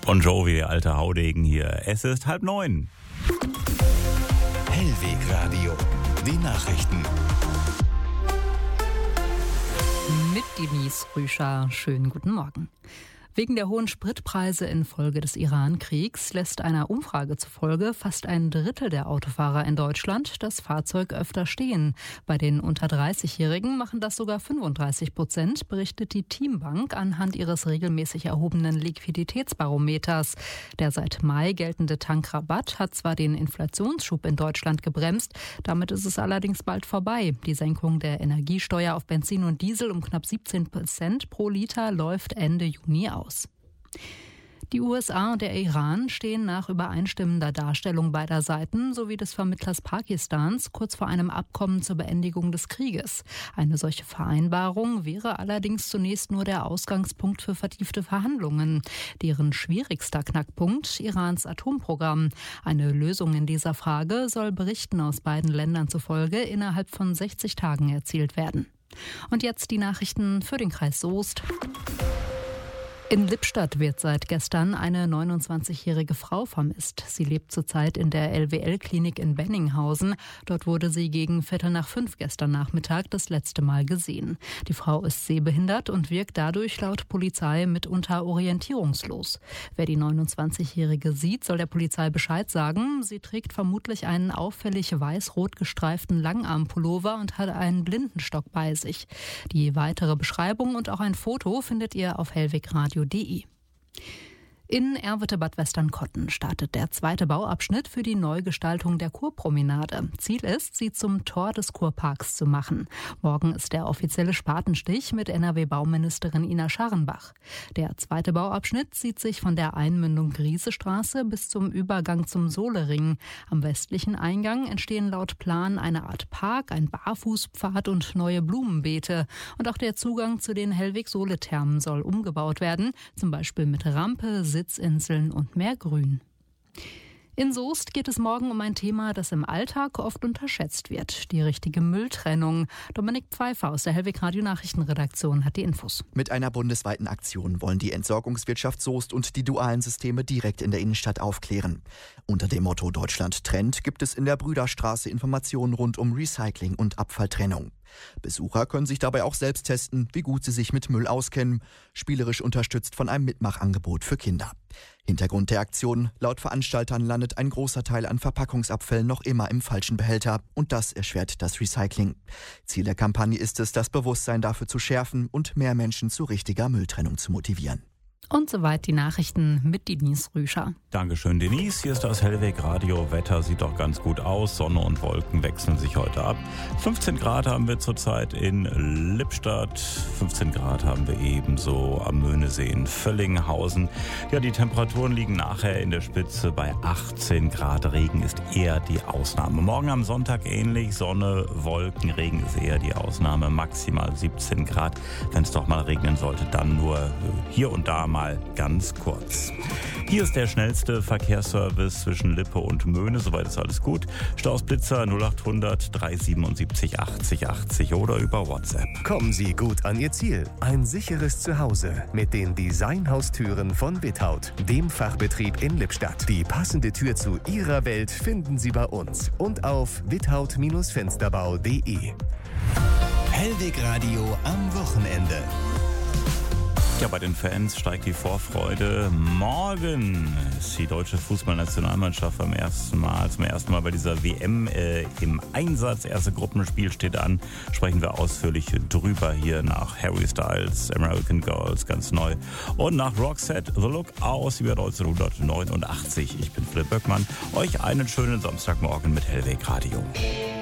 Bon Jovi, der alte Haudegen hier. Es ist 8:30. Hellweg Radio, die Nachrichten. Mit Denise Rüscher. Schönen guten Morgen. Wegen der hohen Spritpreise infolge des Iran-Kriegs lässt einer Umfrage zufolge fast ein Drittel der Autofahrer in Deutschland das Fahrzeug öfter stehen. Bei den unter 30-Jährigen machen das sogar 35%, berichtet die Teambank anhand ihres regelmäßig erhobenen Liquiditätsbarometers. Der seit Mai geltende Tankrabatt hat zwar den Inflationsschub in Deutschland gebremst, damit ist es allerdings bald vorbei. Die Senkung der Energiesteuer auf Benzin und Diesel um knapp 17% pro Liter läuft Ende Juni aus. Die USA und der Iran stehen nach übereinstimmender Darstellung beider Seiten sowie des Vermittlers Pakistans kurz vor einem Abkommen zur Beendigung des Krieges. Eine solche Vereinbarung wäre allerdings zunächst nur der Ausgangspunkt für vertiefte Verhandlungen. Deren schwierigster Knackpunkt Irans Atomprogramm. Eine Lösung in dieser Frage soll Berichten aus beiden Ländern zufolge innerhalb von 60 Tagen erzielt werden. Und jetzt die Nachrichten für den Kreis Soest. In Lippstadt wird seit gestern eine 29-jährige Frau vermisst. Sie lebt zurzeit in der LWL-Klinik in Benninghausen. Dort wurde sie gegen 4:45 gestern Nachmittag das letzte Mal gesehen. Die Frau ist sehbehindert und wirkt dadurch laut Polizei mitunter orientierungslos. Wer die 29-jährige sieht, soll der Polizei Bescheid sagen. Sie trägt vermutlich einen auffällig weiß-rot gestreiften Langarmpullover und hat einen Blindenstock bei sich. Die weitere Beschreibung und auch ein Foto findet ihr auf hellwegradio.de. In Erwitte-Bad Westernkotten startet der zweite Bauabschnitt für die Neugestaltung der Kurpromenade. Ziel ist, sie zum Tor des Kurparks zu machen. Morgen ist der offizielle Spatenstich mit NRW-Bauministerin Ina Scharrenbach. Der zweite Bauabschnitt zieht sich von der Einmündung Griesestraße bis zum Übergang zum Solering. Am westlichen Eingang entstehen laut Plan eine Art Park, ein Barfußpfad und neue Blumenbeete. Und auch der Zugang zu den Hellweg-Sohle-Thermen soll umgebaut werden, zum Beispiel mit Rampe, Sitzinseln und mehr Grün. In Soest geht es morgen um ein Thema, das im Alltag oft unterschätzt wird: die richtige Mülltrennung. Dominik Pfeiffer aus der Hellweg Radio Nachrichtenredaktion hat die Infos. Mit einer bundesweiten Aktion wollen die Entsorgungswirtschaft Soest und die dualen Systeme direkt in der Innenstadt aufklären. Unter dem Motto Deutschland trennt gibt es in der Brüderstraße Informationen rund um Recycling und Abfalltrennung. Besucher können sich dabei auch selbst testen, wie gut sie sich mit Müll auskennen, spielerisch unterstützt von einem Mitmachangebot für Kinder. Hintergrund der Aktion: laut Veranstaltern landet ein großer Teil an Verpackungsabfällen noch immer im falschen Behälter und das erschwert das Recycling. Ziel der Kampagne ist es, das Bewusstsein dafür zu schärfen und mehr Menschen zu richtiger Mülltrennung zu motivieren. Und soweit die Nachrichten mit Denise Rüscher. Dankeschön, Denise. Hier ist das Hellweg Radio. Wetter sieht doch ganz gut aus. Sonne und Wolken wechseln sich heute ab. 15 Grad haben wir zurzeit in Lippstadt. 15 Grad haben wir ebenso am Möhnesee in Völlinghausen. Ja, die Temperaturen liegen nachher in der Spitze bei 18 Grad. Regen ist eher die Ausnahme. Morgen am Sonntag ähnlich. Sonne, Wolken, Regen ist eher die Ausnahme. Maximal 17 Grad. Wenn es doch mal regnen sollte, dann nur hier und da mal ganz kurz. Hier ist der schnellste Verkehrsservice zwischen Lippe und Möhne. Soweit ist alles gut. Staus Blitzer 0800 377 80 80 oder über WhatsApp. Kommen Sie gut an Ihr Ziel. Ein sicheres Zuhause mit den Designhaustüren von Without, dem Fachbetrieb in Lippstadt. Die passende Tür zu Ihrer Welt finden Sie bei uns und auf without-fensterbau.de. Hellweg Radio am Wochenende. Ja, bei den Fans steigt die Vorfreude. Morgen ist die deutsche Fußballnationalmannschaft zum ersten Mal bei dieser WM im Einsatz. Erste Gruppenspiel steht an. Sprechen wir ausführlich drüber hier nach Harry Styles, American Girls, ganz neu. Und nach Roxette, The Look aus über 1989. Ich bin Philipp Böckmann. Euch einen schönen Samstagmorgen mit Hellweg Radio.